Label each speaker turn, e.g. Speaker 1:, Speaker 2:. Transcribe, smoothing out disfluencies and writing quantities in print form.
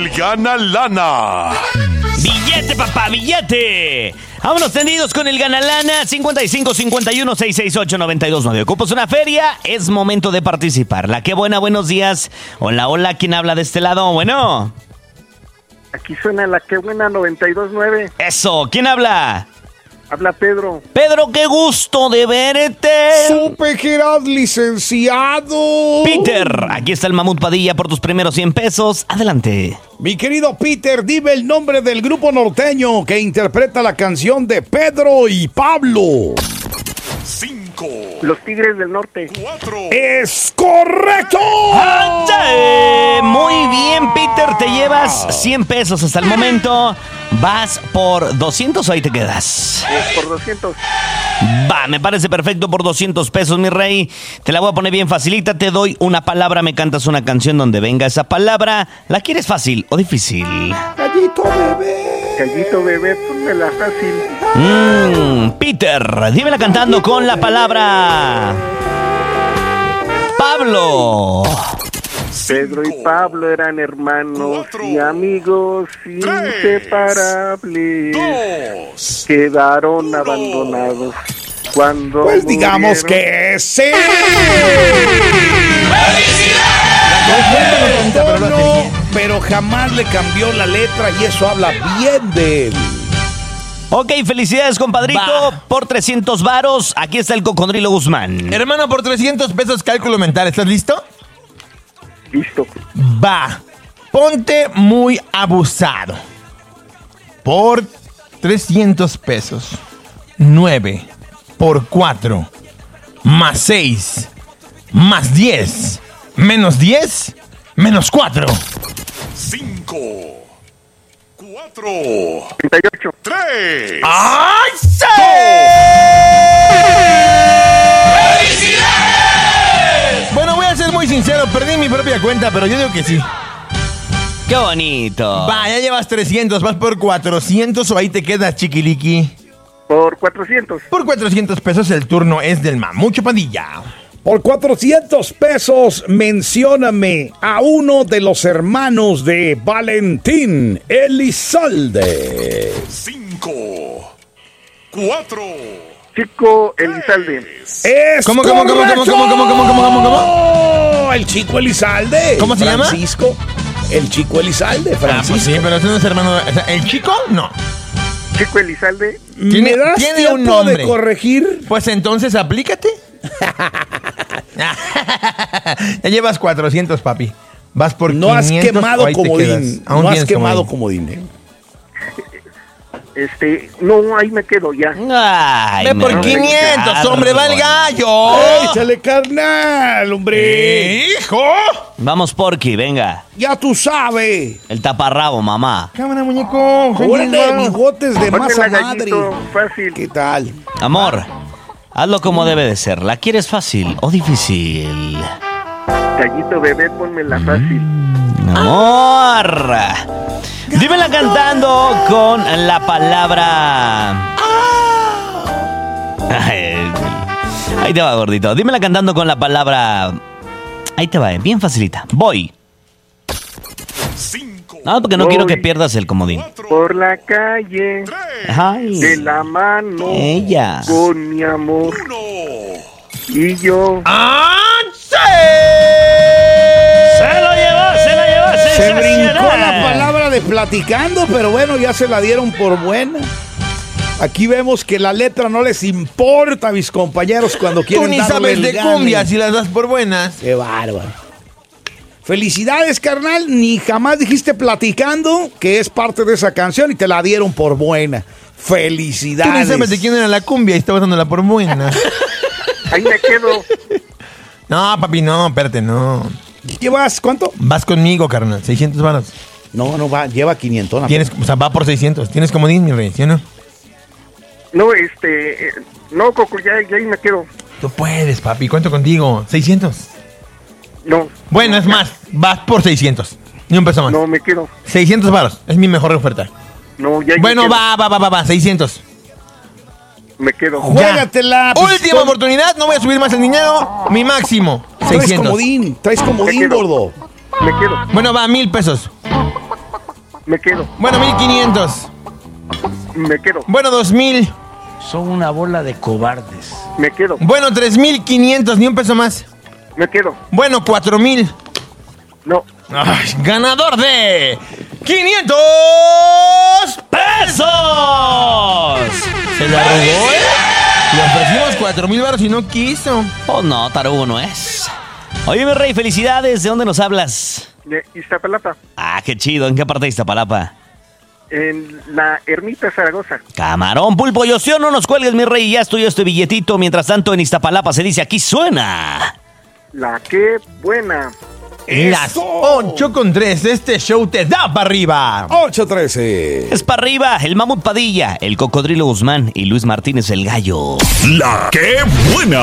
Speaker 1: gana lana.
Speaker 2: ¡Billete, papá, billete! Vámonos tendidos con el Ganalana 55 51 668 929. Ocupos una feria, es momento de participar. La que buena, buenos días. Hola, hola, ¿quién habla de este lado? Bueno.
Speaker 3: Aquí suena la que buena 92.9.
Speaker 2: Eso, ¿quién habla?
Speaker 3: Habla Pedro.
Speaker 2: Pedro, qué gusto de verte.
Speaker 4: Supe que eras licenciado.
Speaker 2: Peter, aquí está el Mamut Padilla por tus primeros 100 pesos. Adelante.
Speaker 4: Mi querido Peter, dime el nombre del grupo norteño que interpreta la canción de Pedro y Pablo.
Speaker 1: 5,
Speaker 3: Los Tigres del Norte.
Speaker 1: 4.
Speaker 4: ¡Es correcto!
Speaker 2: Muy bien, Peter, te llevas 100 pesos hasta el momento. ¿Vas por 200 o ahí te quedas?
Speaker 3: Por 200.
Speaker 2: Va, me parece perfecto por 200 pesos, mi rey. Te la voy a poner bien facilita. Te doy una palabra, me cantas una canción donde venga esa palabra. ¿La quieres fácil o difícil?
Speaker 4: Gallito bebé.
Speaker 3: Gallito bebé, pónmela fácil.
Speaker 2: Peter, dímela cantando con la palabra Pablo.
Speaker 3: Pedro y Pablo eran hermanos
Speaker 1: 4,
Speaker 3: y amigos
Speaker 1: 3,
Speaker 3: inseparables.
Speaker 1: 2.
Speaker 3: Quedaron
Speaker 1: 1.
Speaker 3: abandonados cuando
Speaker 4: Pues digamos
Speaker 3: murieron.
Speaker 4: que sí. Pero jamás le cambió la letra y eso habla bien de él.
Speaker 2: Ok, felicidades, compadrito.
Speaker 5: Va.
Speaker 2: Por 300 varos, aquí está el Cocodrilo Guzmán.
Speaker 5: Hermano, por 300 pesos cálculo mental. ¿Estás listo?
Speaker 3: Listo.
Speaker 5: Va. Ponte muy abusado. Por 300 pesos. 9 por 4 más 6 más 10 menos 10 menos 4.
Speaker 1: 5, 4,
Speaker 3: 38.
Speaker 1: 3.
Speaker 5: ¡Ay, sí! Bueno, voy a ser muy sincero. Perdí mi propia cuenta, pero yo digo que sí.
Speaker 2: ¡Qué bonito!
Speaker 5: Va, ya llevas 300. ¿Vas por 400 o ahí te quedas, chiquiliqui?
Speaker 3: Por 400.
Speaker 5: Por 400 pesos el turno es del Mamucho Padilla.
Speaker 4: Por 400 pesos, mencióname a uno de los hermanos de Valentín Elizalde.
Speaker 1: 5, 4.
Speaker 3: Chico Elizalde.
Speaker 4: ¡Es
Speaker 5: ¿Cómo?
Speaker 4: El Chico Elizalde.
Speaker 5: ¿Cómo se llama?
Speaker 4: Francisco. El Chico Elizalde,
Speaker 5: Ah,
Speaker 4: Francisco.
Speaker 5: pues sí, pero ese no es hermano. O sea, ¿el chico? No.
Speaker 3: Chico Elizalde.
Speaker 4: ¿Me das
Speaker 5: tiene
Speaker 4: tiempo
Speaker 5: un nombre.
Speaker 4: de corregir?
Speaker 5: Pues entonces aplícate. Ya llevas 400, papi. Vas por
Speaker 4: No
Speaker 5: 500
Speaker 4: has quemado
Speaker 5: o ahí te
Speaker 4: comodín.
Speaker 5: quedas. Aún
Speaker 4: No has
Speaker 5: tienes
Speaker 4: quemado
Speaker 5: comodín.
Speaker 4: comodín.
Speaker 3: No, ahí me quedo ya.
Speaker 2: Ay,
Speaker 5: Ve por
Speaker 2: me
Speaker 5: 500, hombre, va el gallo.
Speaker 4: ¡Échale, carnal, hombre!
Speaker 5: ¡Hijo!
Speaker 2: Vamos, Porky, venga.
Speaker 4: Ya tú sabes.
Speaker 2: El taparrabo, mamá.
Speaker 5: Cámara, muñeco.
Speaker 4: Órale, bigotes de masa
Speaker 3: Pónmela
Speaker 4: madre.
Speaker 3: gallito fácil.
Speaker 4: ¿Qué tal?
Speaker 2: Amor, hazlo como debe de ser. ¿La quieres fácil o difícil?
Speaker 3: Gallito bebé, pónmela fácil.
Speaker 2: Amor. Dímela cantando con la palabra... Ahí te va, gordito. Dímela cantando con la palabra... Ahí te va, bien facilita. Voy.
Speaker 1: 5,
Speaker 2: No, porque no quiero que pierdas el comodín.
Speaker 1: 4,
Speaker 3: Por la calle,
Speaker 1: 3,
Speaker 2: Ay.
Speaker 3: de la mano,
Speaker 2: Ella.
Speaker 3: con mi amor.
Speaker 1: 1.
Speaker 3: Y yo,
Speaker 5: ¡Ah, sí!
Speaker 2: Se lo llevó,
Speaker 4: Se brincó la palabra de platicando, pero bueno, ya se la dieron por buena. Aquí vemos que la letra no les importa a mis compañeros cuando
Speaker 5: Tú
Speaker 4: quieren
Speaker 5: ni
Speaker 4: darle
Speaker 5: sabes
Speaker 4: el
Speaker 5: de
Speaker 4: gane.
Speaker 5: cumbia si las das por buenas.
Speaker 4: Qué bárbaro. Felicidades, carnal. Ni jamás dijiste platicando, que es parte de esa canción, y te la dieron por buena.
Speaker 5: Tú
Speaker 4: Felicidades.
Speaker 5: ni sabes de quién era la cumbia y estabas dándola por buena.
Speaker 3: ahí me quedo.
Speaker 5: No, papi, no, espérate, no.
Speaker 4: ¿Llevas cuánto?
Speaker 5: Vas conmigo, carnal, 600 varos.
Speaker 4: No, va, lleva 500.
Speaker 5: Tienes, o sea, va por 600. Tienes comodín, mi rey, ¿sí o no?
Speaker 3: No, no, Coco, ya ahí me quedo.
Speaker 5: Tú puedes, papi, cuento contigo. 600.
Speaker 3: No.
Speaker 5: Bueno, es más, vas por 600. Ni un peso más.
Speaker 3: No, me quedo.
Speaker 5: 600 varos, es mi mejor oferta.
Speaker 3: No, ya.
Speaker 5: Bueno,
Speaker 3: me quedo.
Speaker 5: va, 600.
Speaker 3: Me quedo.
Speaker 4: Juégatela.
Speaker 5: Ya.
Speaker 4: pues,
Speaker 5: Última oportunidad, no voy a subir más el dinero. Mi máximo,
Speaker 4: Traes
Speaker 5: 600.
Speaker 4: comodín,
Speaker 3: Me quedo.
Speaker 4: gordo.
Speaker 3: Me quedo.
Speaker 5: Bueno, va, 1000 pesos.
Speaker 3: Me quedo.
Speaker 5: Bueno, 1500.
Speaker 3: Me quedo.
Speaker 5: Bueno, 2000.
Speaker 4: Son una bola de cobardes.
Speaker 3: Me quedo.
Speaker 5: Bueno, 3500, ni un peso más.
Speaker 3: Me quedo.
Speaker 5: Bueno, 4000.
Speaker 3: No.
Speaker 5: Ay, ganador de 500
Speaker 2: ¡Pesos!
Speaker 5: Se la robó, ¿eh? Le ofrecimos 4000 baros y no quiso.
Speaker 2: Oh, no, tarugo no es. Oye, mi rey, felicidades. ¿De dónde nos hablas?
Speaker 3: De Iztapalapa.
Speaker 2: Ah, qué chido. ¿En qué parte de Iztapalapa?
Speaker 3: En la Ermita Zaragoza.
Speaker 2: Camarón, pulpo y ocio, no nos cuelgues, mi rey. Ya estoy este billetito. Mientras tanto, en Iztapalapa se dice, aquí suena.
Speaker 3: La que buena.
Speaker 5: Las 8:03. Este show te da para arriba.
Speaker 4: 8-13.
Speaker 2: Es para arriba, el Mamut Padilla, el Cocodrilo Guzmán y Luis Martínez el Gallo.
Speaker 1: La que buena.